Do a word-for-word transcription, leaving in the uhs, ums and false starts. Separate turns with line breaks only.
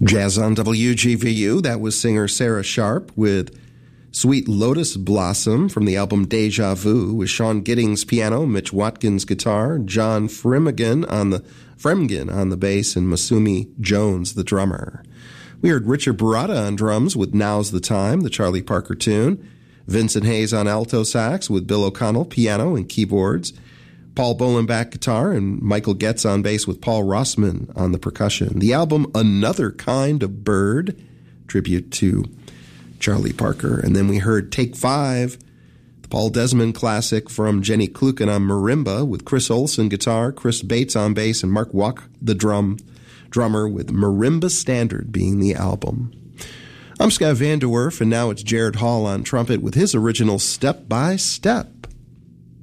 Jazz on W G V U, that was singer Sarah Sharp with Sweet Lotus Blossom from the album Deja Vu, with Sean Giddings piano, Mitch Watkins guitar, John Fremgen on the Fremgen on the bass, and Masumi Jones the drummer. We heard Richard Barata on drums with Now's the Time, the Charlie Parker tune, Vincent Hayes on alto sax with Bill O'Connell piano and keyboards, Paul Bolenbach guitar, and Michael Getz on bass with Paul Rossman on the percussion. The album Another Kind of Bird, tribute to Charlie Parker. And then we heard Take Five, the Paul Desmond classic from Jenny Kluken on marimba with Chris Olson guitar, Chris Bates on bass, and Mark Wack the drum drummer, with Marimba Standard being the album. I'm Scott Van Der Werf, and now it's Jared Hall on trumpet with his original Step by Step.